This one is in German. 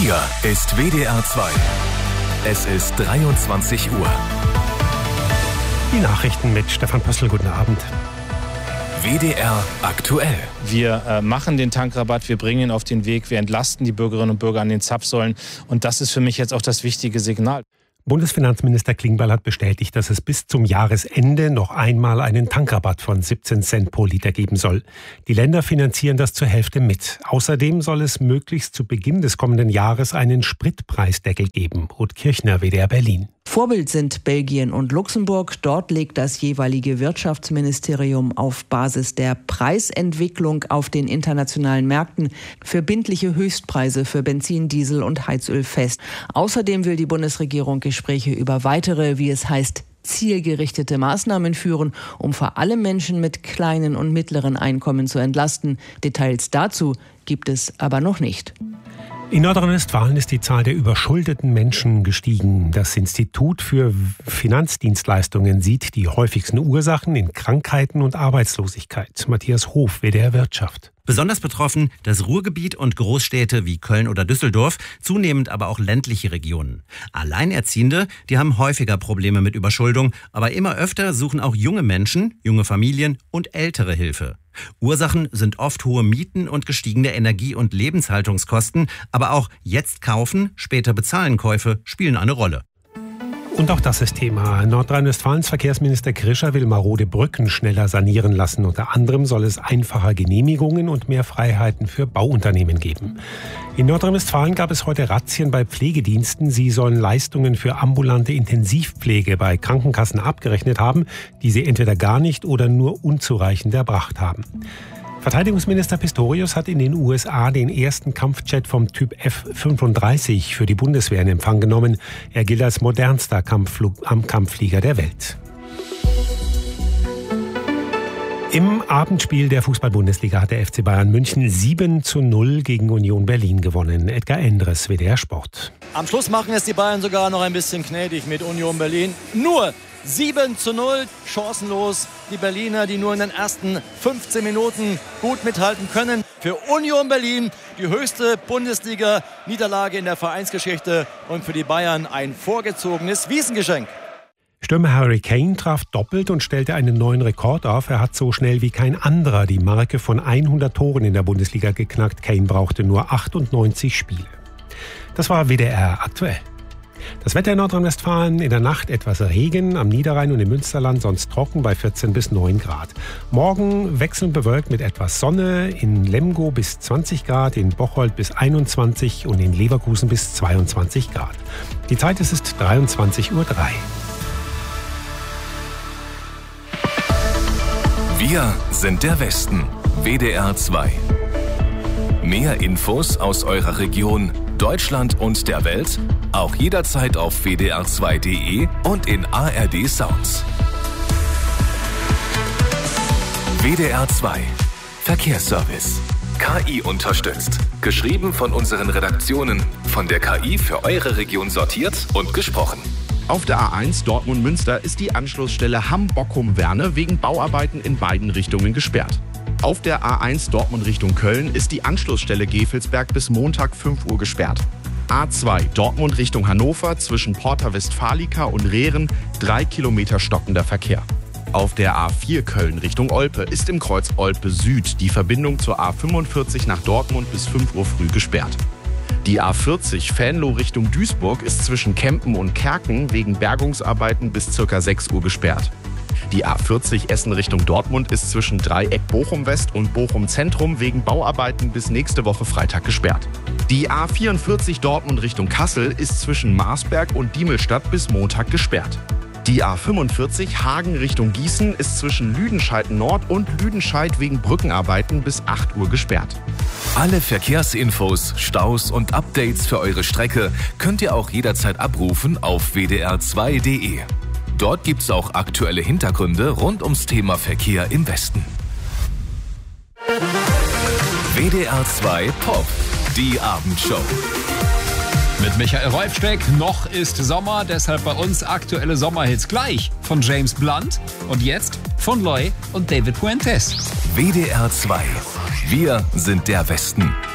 Hier ist WDR 2. Es ist 23 Uhr. Die Nachrichten mit Stefan Pössl. Guten Abend. WDR aktuell. Wir machen den Tankrabatt, wir bringen ihn auf den Weg, wir entlasten die Bürgerinnen und Bürger an den Zapfsäulen. Und das ist für mich jetzt auch das wichtige Signal. Bundesfinanzminister Klingbeil hat bestätigt, dass es bis zum Jahresende noch einmal einen Tankrabatt von 17 Cent pro Liter geben soll. Die Länder finanzieren das zur Hälfte mit. Außerdem soll es möglichst zu Beginn des kommenden Jahres einen Spritpreisdeckel geben. Ruth Kirchner, WDR Berlin. Vorbild sind Belgien und Luxemburg. Dort legt das jeweilige Wirtschaftsministerium auf Basis der Preisentwicklung auf den internationalen Märkten verbindliche Höchstpreise für Benzin, Diesel und Heizöl fest. Außerdem will die Bundesregierung Gespräche über weitere, wie es heißt, zielgerichtete Maßnahmen führen, um vor allem Menschen mit kleinen und mittleren Einkommen zu entlasten. Details dazu gibt es aber noch nicht. In Nordrhein-Westfalen ist die Zahl der überschuldeten Menschen gestiegen. Das Institut für Finanzdienstleistungen sieht die häufigsten Ursachen in Krankheiten und Arbeitslosigkeit. Matthias Hof, WDR Wirtschaft. Besonders betroffen das Ruhrgebiet und Großstädte wie Köln oder Düsseldorf, zunehmend aber auch ländliche Regionen. Alleinerziehende, die haben häufiger Probleme mit Überschuldung, aber immer öfter suchen auch junge Menschen, junge Familien und Ältere Hilfe. Ursachen sind oft hohe Mieten und gestiegene Energie- und Lebenshaltungskosten, aber auch jetzt kaufen, später bezahlen Käufe spielen eine Rolle. Und auch das ist Thema. Nordrhein-Westfalens Verkehrsminister Krischer will marode Brücken schneller sanieren lassen. Unter anderem soll es einfache Genehmigungen und mehr Freiheiten für Bauunternehmen geben. In Nordrhein-Westfalen gab es heute Razzien bei Pflegediensten. Sie sollen Leistungen für ambulante Intensivpflege bei Krankenkassen abgerechnet haben, die sie entweder gar nicht oder nur unzureichend erbracht haben. Verteidigungsminister Pistorius hat in den USA den ersten Kampfjet vom Typ F-35 für die Bundeswehr in Empfang genommen. Er gilt als modernster Kampfflieger der Welt. Im Abendspiel der Fußball-Bundesliga hat der FC Bayern München 7:0 gegen Union Berlin gewonnen. Edgar Endres, WDR Sport. Am Schluss machen es die Bayern sogar noch ein bisschen gnädig mit Union Berlin. Nur 7:0, chancenlos. Die Berliner, die nur in den ersten 15 Minuten gut mithalten können. Für Union Berlin die höchste Bundesliga-Niederlage in der Vereinsgeschichte und für die Bayern ein vorgezogenes Wiesengeschenk. Stürmer Harry Kane traf doppelt und stellte einen neuen Rekord auf. Er hat so schnell wie kein anderer die Marke von 100 Toren in der Bundesliga geknackt. Kane brauchte nur 98 Spiele. Das war WDR aktuell. Das Wetter in Nordrhein-Westfalen: in der Nacht etwas Regen, am Niederrhein und im Münsterland sonst trocken bei 14 bis 9 Grad. Morgen wechselnd bewölkt mit etwas Sonne, in Lemgo bis 20 Grad, in Bocholt bis 21 und in Leverkusen bis 22 Grad. Die Zeit ist 23:03 Uhr. Wir sind der Westen. WDR 2. Mehr Infos aus eurer Region, Deutschland und der Welt auch jederzeit auf wdr2.de und in ARD Sounds. WDR 2 Verkehrsservice. KI unterstützt. Geschrieben von unseren Redaktionen. Von der KI für eure Region sortiert und gesprochen. Auf der A1 Dortmund-Münster ist die Anschlussstelle Hamm-Bockum-Werne wegen Bauarbeiten in beiden Richtungen gesperrt. Auf der A1 Dortmund Richtung Köln ist die Anschlussstelle Gevelsberg bis Montag 5 Uhr gesperrt. A2 Dortmund Richtung Hannover zwischen Porta Westfalica und Rehren 3 Kilometer stockender Verkehr. Auf der A4 Köln Richtung Olpe ist im Kreuz Olpe Süd die Verbindung zur A45 nach Dortmund bis 5 Uhr früh gesperrt. Die A40 Venlo Richtung Duisburg ist zwischen Kempen und Kerken wegen Bergungsarbeiten bis ca. 6 Uhr gesperrt. Die A40 Essen Richtung Dortmund ist zwischen Dreieck Bochum West und Bochum Zentrum wegen Bauarbeiten bis nächste Woche Freitag gesperrt. Die A44 Dortmund Richtung Kassel ist zwischen Marsberg und Diemelstadt bis Montag gesperrt. Die A45 Hagen Richtung Gießen ist zwischen Lüdenscheid Nord und Lüdenscheid wegen Brückenarbeiten bis 8 Uhr gesperrt. Alle Verkehrsinfos, Staus und Updates für eure Strecke könnt ihr auch jederzeit abrufen auf wdr2.de. Dort gibt's auch aktuelle Hintergründe rund ums Thema Verkehr im Westen. WDR 2 Pop, die Abendshow. Mit Michael Rolfsteck. Noch ist Sommer, deshalb bei uns aktuelle Sommerhits gleich von James Blunt und jetzt von Loy und David Fuentes. WDR 2. Wir sind der Westen.